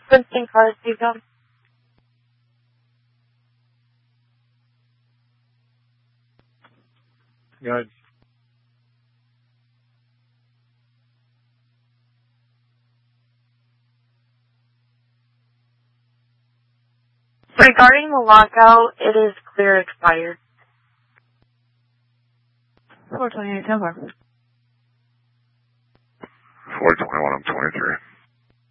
Princeton Car Speaker. Good. Regarding the lockout, it is clear expired. 428 Temper. 421, I'm 23.